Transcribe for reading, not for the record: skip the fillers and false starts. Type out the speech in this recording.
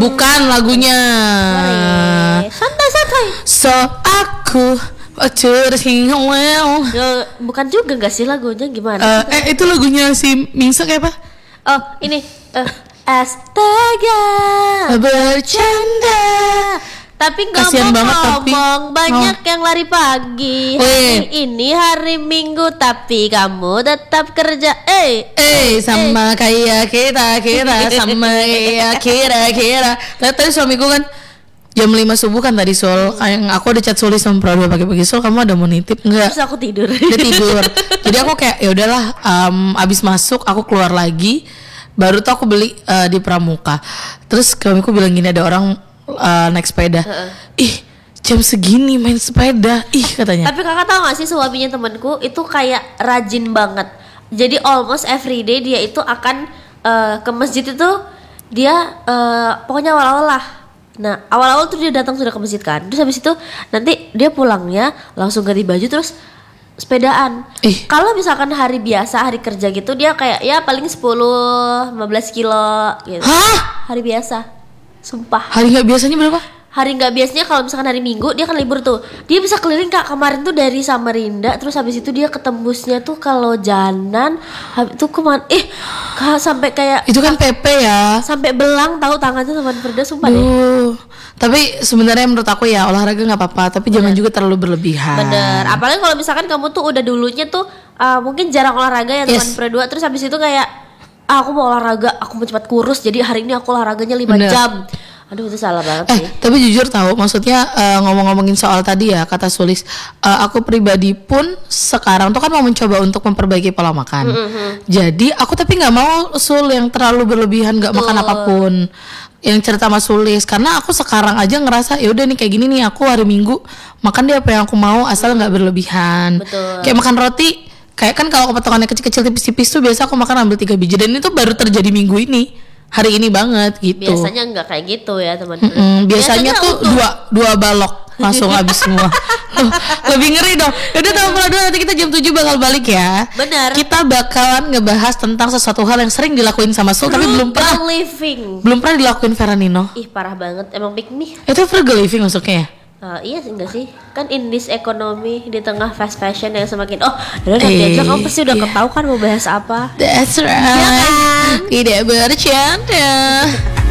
Bukan lagunya. Santai. So aku well. Bukan juga gak sih lagunya, gimana? Itu lagunya si Mingse kayak apa? Oh ini astaga Bercanda. Tapi Kasian banget, ngomong banyak yang lari pagi. Hari ini hari Minggu tapi kamu tetap kerja. Sama kayak kita sama kayak kira-kira. Tadi suamiku kan jam 5 subuh kan tadi Sul, kayak aku udah chat Sulis sama Prado pagi-pagi, Sul kamu ada mau nitip nggak? Terus aku tidur. Dia tidur. Jadi aku kayak ya udahlah, abis masuk aku keluar lagi, baru tuh aku beli di Pramuka. Terus suamiku bilang gini, ada orang naik sepeda. Ih jam segini main sepeda, katanya. Tapi kakak tahu gak sih suaminya temanku itu kayak rajin banget. Jadi almost every day dia itu akan ke masjid itu dia pokoknya awal-awal lah. Nah awal-awal tuh dia datang sudah ke masjid kan. Terus habis itu nanti dia pulangnya langsung ganti baju terus sepedaan. Kalau misalkan hari biasa, hari kerja gitu dia kayak ya paling 10-15 kilo gitu. Hah? Hari biasa. Sumpah. Hari nggak biasanya berapa? Hari nggak biasanya kalau misalkan hari Minggu dia kan libur tuh. Dia bisa keliling Kak, kemarin tuh dari Samarinda terus habis itu dia ketembusnya tuh kalau Janan habis itu kemana Kak sampai kayak itu kan PP ya. Sampai belang tahu tangannya sama Perda sumpah deh. Tapi sebenarnya menurut aku ya olahraga nggak apa-apa, tapi jangan juga terlalu berlebihan. Bener. Apalagi kalau misalkan kamu tuh udah dulunya tuh mungkin jarang olahraga ya teman berdua terus habis itu kayak aku mau olahraga, aku mau cepat kurus jadi hari ini aku olahraganya 5 jam. Aduh itu salah banget sih. Tapi jujur tahu, maksudnya ngomong-ngomongin soal tadi ya kata Sulis, aku pribadi pun sekarang tuh kan mau mencoba untuk memperbaiki pola makan. Jadi aku tapi nggak mau yang terlalu berlebihan, nggak makan apapun. Yang cerita Mas Sulis, karena aku sekarang aja ngerasa ya udah nih kayak gini nih, aku hari Minggu makan dia apa yang aku mau asal nggak berlebihan. Kayak makan roti, kayak kan kalau potongannya kecil-kecil tipis-tipis tuh biasa aku makan ambil 3 biji dan itu baru terjadi minggu ini. Hari ini banget gitu. Biasanya nggak kayak gitu ya teman-teman. Biasanya tuh dua balok langsung habis semua. Lebih ngeri dong. Udah tahu dulu nanti kita jam 7 bakal balik ya. Benar. Kita bakalan ngebahas tentang sesuatu hal yang sering dilakuin sama Sul tapi belum pernah dilakuin Veranino. Parah banget. Emang pick me. Itu frugal living masuknya ya? Iya enggak sih, kan in this economy di tengah fast fashion yang semakin nanti aja kamu pasti udah ketahu kan mau bahas apa. That's right. Ya kan? Tidak bercanda.